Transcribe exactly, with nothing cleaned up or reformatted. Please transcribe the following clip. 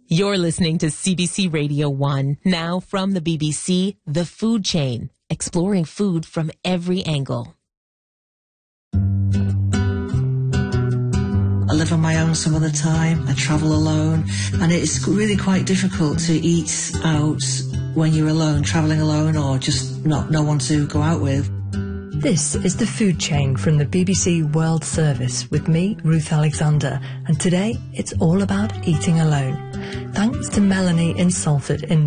You're listening to C B C Radio one. Now from the B B C, The Food Chain, exploring food from every angle. I live on my own some of the time. I travel alone, and it's really quite difficult to eat out when you're alone, travelling alone, or just not no one to go out with. This is The Food Chain from the B B C World Service with me, Ruth Alexander, and today it's all about eating alone. Thanks to Melanie in Salford in